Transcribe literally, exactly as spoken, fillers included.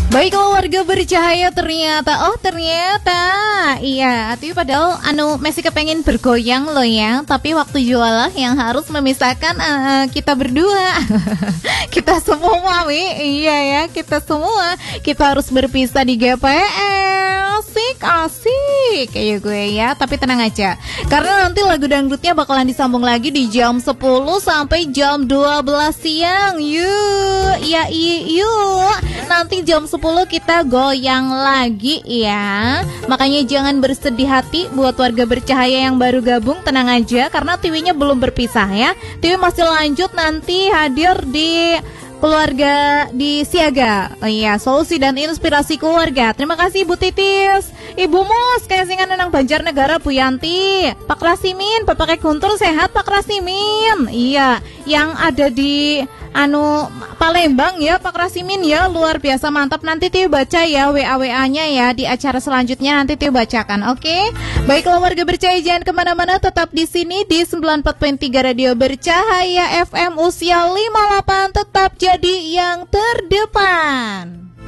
Baiklah warga bercahaya, ternyata oh ternyata iya, tapi padahal anu masih kepengen bergoyang loh ya, tapi waktu jualah yang harus memisahkan uh, kita berdua. Kita semua wi, iya ya, kita semua kita harus berpisah di G P S. Asik asik kayak gue ya, tapi tenang aja karena nanti lagu dangdutnya bakalan disambung lagi di jam sepuluh sampai jam dua belas siang. Yuk ya yuk, nanti jam sepuluh kita goyang lagi ya. Makanya jangan bersedih hati buat warga bercahaya yang baru gabung, tenang aja karena T V-nya belum berpisah ya. T V masih lanjut nanti hadir di keluarga di Siaga. Oh iya, solusi dan inspirasi keluarga. Terima kasih Ibu Titis, Ibu Mus, kayak singan nenang Banjarnegara, Bu Yanti, Pak Rasimin, Bapak Guntur sehat Pak Rasimin. Iya, yang ada di anu Palembang ya Pak Rasimin ya, luar biasa mantap. Nanti Tio baca ya W A W A-nya ya di acara selanjutnya, nanti Tio bacakan. Oke, okay? Baiklah warga bercahaya, jangan kemana-mana, tetap di sini di sembilan puluh empat koma tiga Radio Bercahaya F M usia lima puluh delapan, tetap jadi yang terdepan.